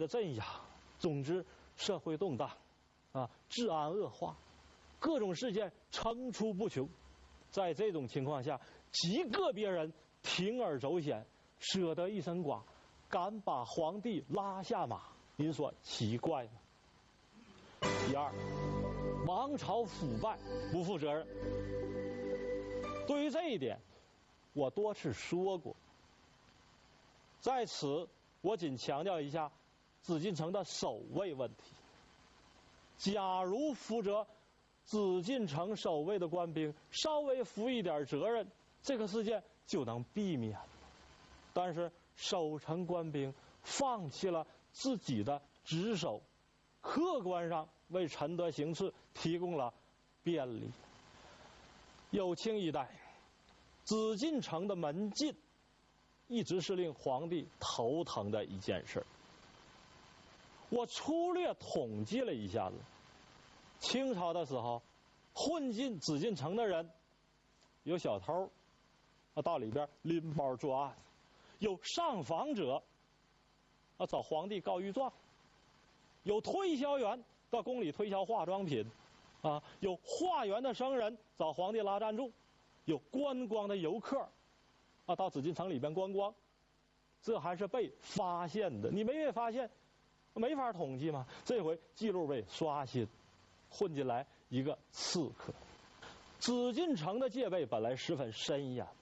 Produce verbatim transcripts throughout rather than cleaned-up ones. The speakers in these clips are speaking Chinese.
的镇压，总之社会动荡，啊，治安恶化，各种事件层出不穷。在这种情况下，极个别人铤而走险，舍得一身剐，敢把皇帝拉下马，您说奇怪吗？第二，王朝腐败不负责任。对于这一点，我多次说过，在此我仅强调一下紫禁城的守卫问题。假如负责紫禁城守卫的官兵稍微负一点责任，这个事件就能避免。但是守城官兵放弃了自己的职守，客观上为臣德行刺提供了便利。有清一代，紫禁城的门禁一直是令皇帝头疼的一件事。我粗略统计了一下子，清朝的时候混进紫禁城的人，有小偷啊到里边拎包作案，有上访者啊找皇帝告御状，有推销员到宫里推销化妆品，啊，有化缘的僧人找皇帝拉赞助，有观光的游客啊到紫禁城里边观光，这还是被发现的。你没被发现，没法统计嘛。这回记录被刷新，混进来一个刺客。紫禁城的戒备本来十分森严，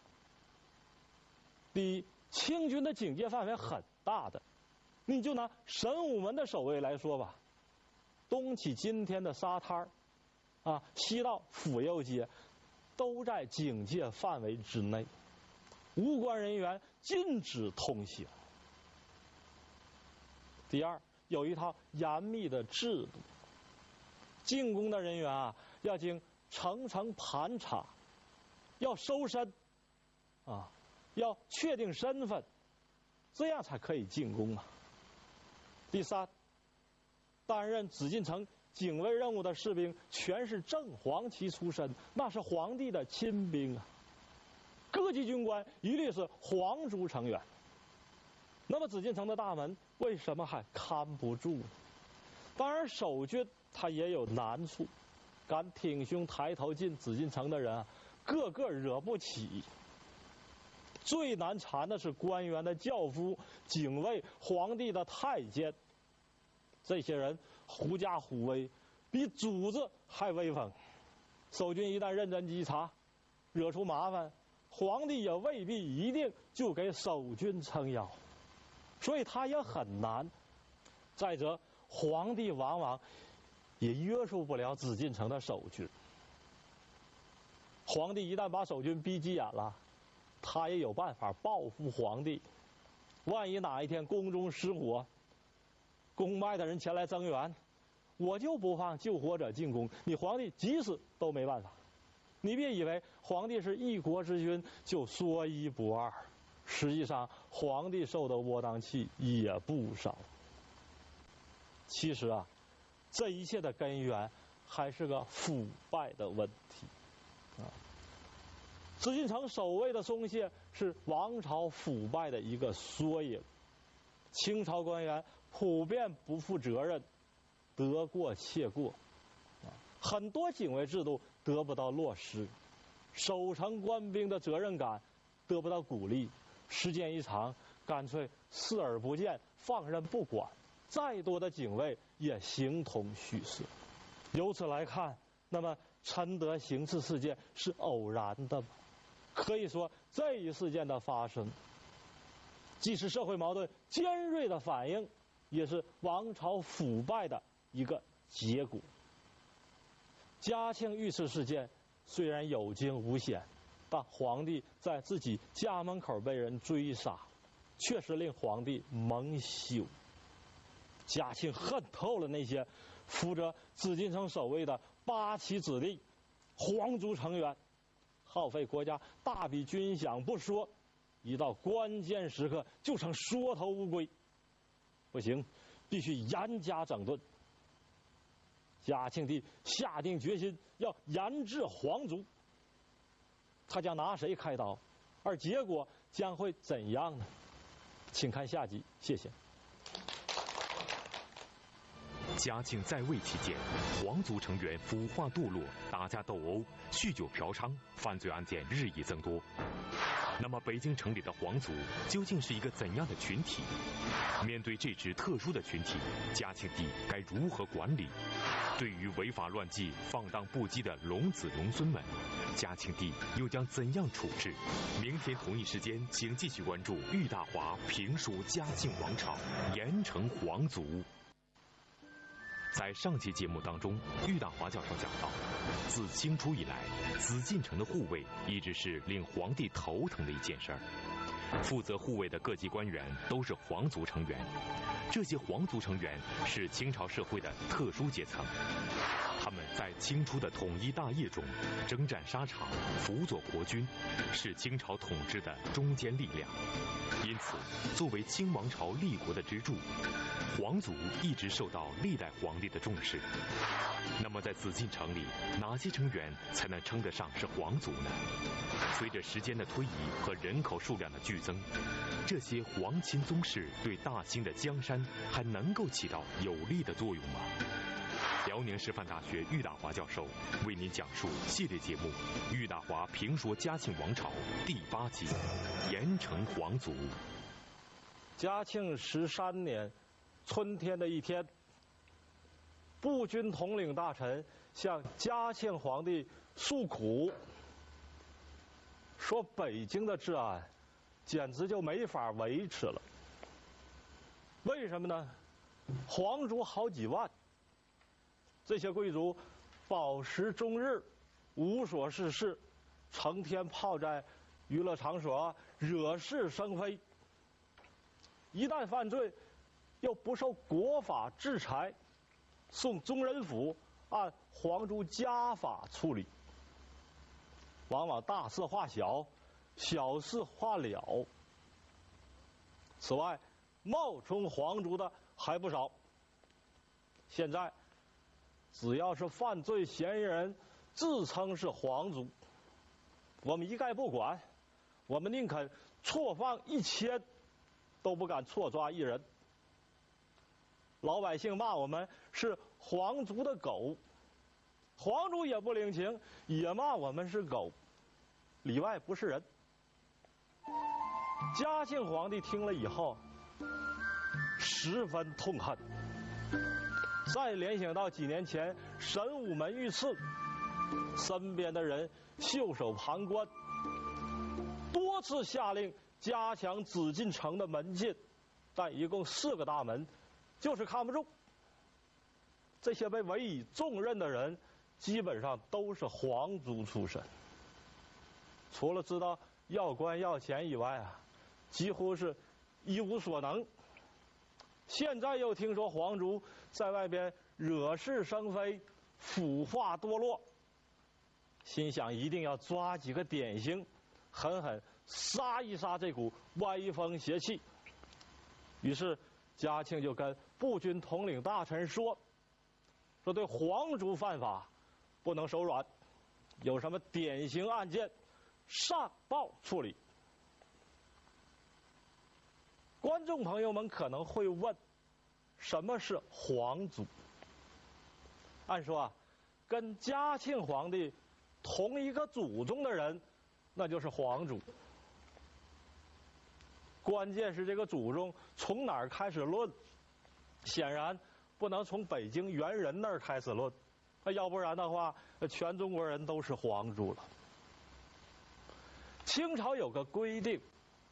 比清军的警戒范围很大的。你就拿神武门的守卫来说吧，东起今天的沙滩啊，西到府右街，都在警戒范围之内，无关人员禁止通行。第二，有一套严密的制度，进宫的人员啊，要经层层盘查，要搜身啊，要确定身份，这样才可以进宫啊。第三，担任紫禁城警卫任务的士兵全是正黄旗出身，那是皇帝的亲兵啊。各级军官一律是皇族成员。那么紫禁城的大门为什么还看不住呢？当然守军他也有难处，敢挺胸抬头进紫禁城的人啊，个个惹不起。最难缠的是官员的轿夫、警卫、皇帝的太监，这些人狐假虎威，比主子还威风。守军一旦认真稽查，惹出麻烦，皇帝也未必一定就给守军撑腰，所以他也很难。再者，皇帝往往也约束不了紫禁城的守军。皇帝一旦把守军逼急眼了，他也有办法报复皇帝。万一哪一天宫中失火，宫外的人前来增援，我就不放救火者进宫，你皇帝急死都没办法。你别以为皇帝是一国之君就说一不二，实际上皇帝受的窝囊气也不少。其实啊，这一切的根源还是个腐败的问题啊。紫禁城守卫的松懈是王朝腐败的一个缩影。清朝官员普遍不负责任，得过且过，很多警卫制度得不到落实，守城官兵的责任感得不到鼓励，时间一长，干脆视而不见，放任不管，再多的警卫也形同虚设。由此来看，那么陈德行刺事件是偶然的吗？可以说，这一事件的发生，既是社会矛盾尖锐的反应，也是王朝腐败的一个结果。嘉庆遇刺事件虽然有惊无险，但皇帝在自己家门口被人追杀，确实令皇帝蒙羞。嘉庆恨透了那些负责紫禁城守卫的八旗子弟、皇族成员，耗费国家大笔军饷不说，一到关键时刻就成缩头乌龟。不行，必须严加整顿。嘉庆帝下定决心要严治皇族，他将拿谁开刀，而结果将会怎样呢？请看下集，谢谢。 嘉庆在位期间，皇族成员腐化堕落、打架斗殴、酗酒嫖娼，犯罪案件日益增多。那么，北京城里的皇族究竟是一个怎样的群体？面对这支特殊的群体，嘉庆帝该如何管理？对于违法乱纪、放荡不羁的龙子龙孙们，嘉庆帝又将怎样处置？明天同一时间，请继续关注郁大华评说嘉庆王朝盐城皇族。在上期节目当中，郁大华教授讲到，自清初以来，紫禁城的护卫一直是令皇帝头疼的一件事儿。负责护卫的各级官员都是皇族成员，这些皇族成员是清朝社会的特殊阶层。他们在清初的统一大业中征战沙场，辅佐国君，是清朝统治的中坚力量。因此，作为清王朝立国的支柱，皇族一直受到历代皇帝的重视。那么，在紫禁城里，哪些成员才能称得上是皇族呢？随着时间的推移和人口数量的剧增，这些皇亲宗室对大清的江山还能够起到有力的作用吗？辽宁师范大学郁大华教授为您讲述系列节目《郁大华评说嘉庆王朝》第八集《盐城皇族》。 嘉庆十三年春天的一天，步军统领大臣向嘉庆皇帝诉苦，说北京的治安简直就没法维持了。为什么呢？皇族好几万，这些贵族饱食终日，无所事事，成天泡在娱乐场所，惹是生非。一旦犯罪，又不受国法制裁，送宗人府按皇族家法处理，往往大事化小，小事化了。此外，冒充皇族的还不少。现在，只要是犯罪嫌疑人自称是皇族，我们一概不管，我们宁肯错放一千，都不敢错抓一人。老百姓骂我们是皇族的狗，皇族也不领情，也骂我们是狗，里外不是人。嘉庆皇帝听了以后，十分痛恨。再联想到几年前神武门遇刺，身边的人袖手旁观，多次下令加强紫禁城的门禁，但一共四个大门，就是看不住。这些被委以重任的人，基本上都是皇族出身，除了知道要官要钱以外啊，几乎是一无所能。现在又听说皇族在外边惹是生非，腐化堕落，心想一定要抓几个典型，狠狠杀一杀这股歪风邪气。于是嘉庆就跟步军统领大臣说，说对皇族犯法不能手软，有什么典型案件上报处理。观众朋友们可能会问，什么是皇族？按说啊，跟嘉庆皇帝同一个祖宗的人，那就是皇族。关键是这个祖宗从哪儿开始论？显然不能从北京猿人那儿开始论，那要不然的话，全中国人都是皇族了。清朝有个规定，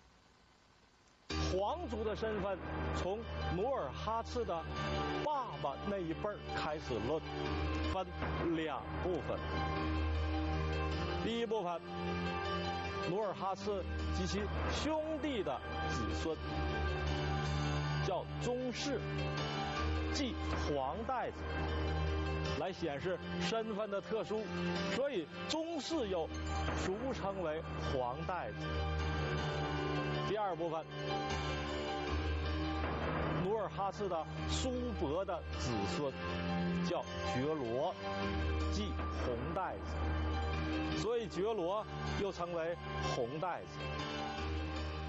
皇族的身份从努尔哈赤的爸爸那一辈儿开始论，分两部分。第一部分，努尔哈赤及其兄弟的子孙，叫宗室，即皇带子，来显示身份的特殊，所以宗室又俗称为皇带子。第二部分，努尔哈赤的叔伯的子孙，叫觉罗，即红带子，所以觉罗又称为红带子。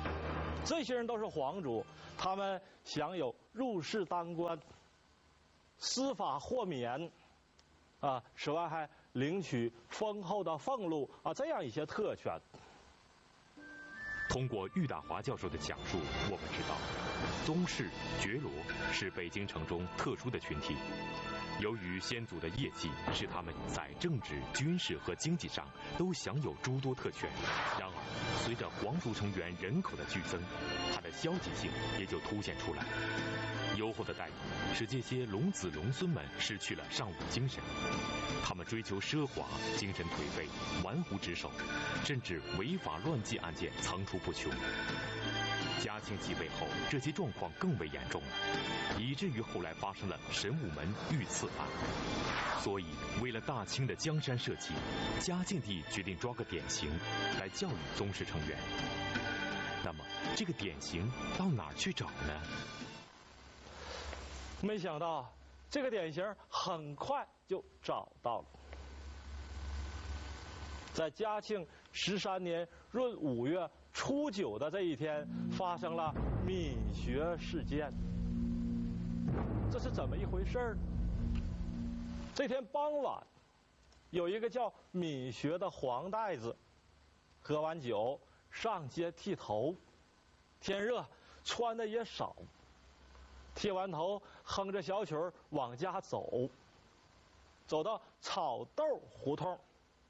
这些人都是皇族，他们享有入仕当官、 司法豁免，啊，此外还领取丰厚的俸禄啊，这样一些特权。 通过郁大华教授的讲述，我们知道，宗室、觉罗是北京城中特殊的群体。由于先祖的业绩使他们在政治、军事和经济上都享有诸多特权，然而随着皇族成员人口的剧增，它的消极性也就凸显出来。优厚的待遇使这些龙子龙孙们失去了尚武精神，他们追求奢华，精神颓废，玩忽职守，甚至违法乱纪案件层出不穷。嘉庆继位后，这些状况更为严重了，以至于后来发生了神武门遇刺案。所以，为了大清的江山社稷，嘉靖帝决定抓个典型来教育宗室成员。那么，这个典型到哪儿去找呢？ 没想到，这个典型很快就找到了。在嘉庆十三年闰五月初九的这一天，发生了闵学事件。这是怎么一回事呢？这天傍晚，有一个叫闵学的黄带子，喝完酒上街剃头。天热，穿的也少。剃完头，哼着小曲儿往家走。走到草豆胡同，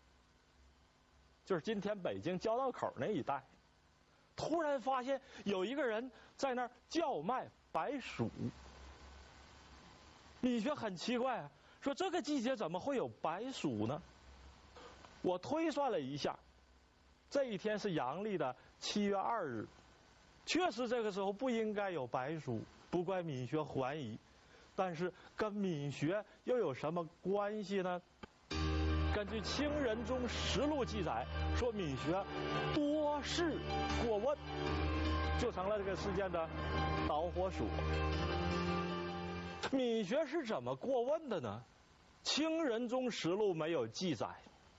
就是今天北京交道口那一带，突然发现有一个人在那儿叫卖白薯。闵学很奇怪啊，说这个季节怎么会有白薯呢？我推算了一下，这一天是阳历的七月二日，确实这个时候不应该有白薯，不怪闵学怀疑。但是跟闵学又有什么关系呢？根据《清仁宗实录》记载，说闵学多事过问，就成了这个事件的导火索。闵学是怎么过问的呢？《清仁宗实录》没有记载。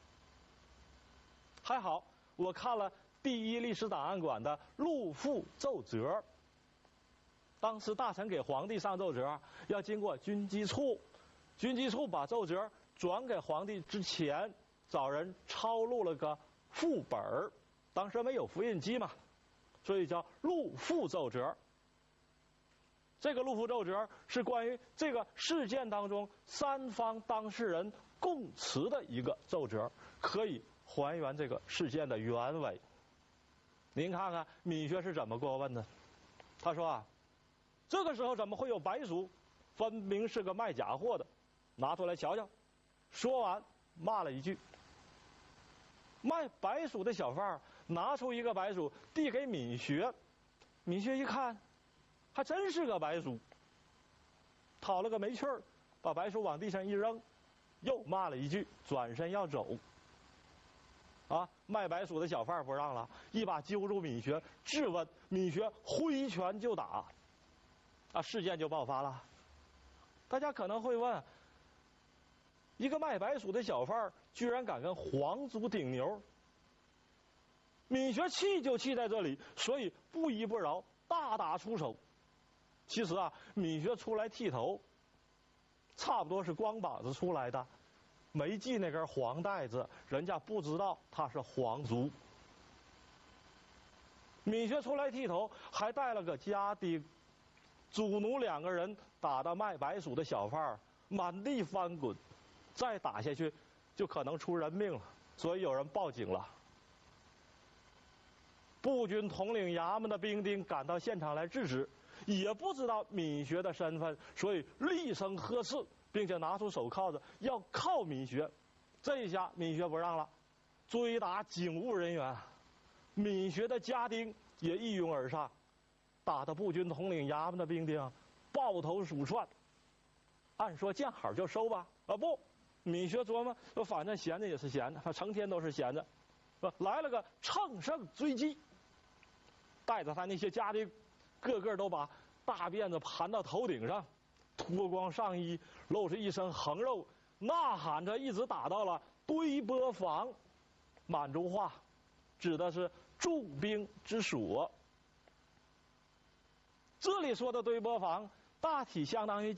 还好，我看了第一历史档案馆的录附奏折。当时大臣给皇帝上奏折，要经过军机处，军机处把奏折转给皇帝之前，找人抄录了个副本儿。当时没有复印机嘛，所以叫录附奏折。这个录附奏折是关于这个事件当中三方当事人供词的一个奏折，可以还原这个事件的原委。您看看闵学是怎么过问的？他说啊，这个时候怎么会有白薯？分明是个卖假货的，拿出来瞧瞧。说完，骂了一句。卖白薯的小贩拿出一个白薯递给闵学，闵学一看，还真是个白薯，讨了个没趣儿，把白薯往地上一扔，又骂了一句，转身要走。啊，卖白薯的小贩不让了，一把揪住闵学质问，闵学挥拳就打。啊，事件就爆发了。大家可能会问，一个卖白薯的小贩居然敢跟皇族顶牛？闵学气就气在这里，所以不依不饶，大打出手。其实啊，闵学出来剃头，差不多是光膀子出来的，没系那根黄带子，人家不知道他是皇族。闵学出来剃头，还带了个家丁。主奴两个人打的卖白薯的小贩满地翻滚，再打下去就可能出人命了，所以有人报警了。步军统领衙门的兵丁赶到现场来制止，也不知道闵学的身份，所以厉声呵斥，并且拿出手铐子要铐闵学。这一下闵学不让了，追打警务人员，闵学的家丁也一拥而上。打的步军统领衙门的兵丁抱头鼠窜。按说见好就收吧，啊不，闵学琢磨，说反正闲着也是闲着，他成天都是闲着，来了个乘胜追击，带着他那些家丁，个个都把大辫子盘到头顶上，脱光上衣，露出一身横肉，呐喊着一直打到了堆波房。满族话指的是驻兵之所。这里说的堆波房，大体相当于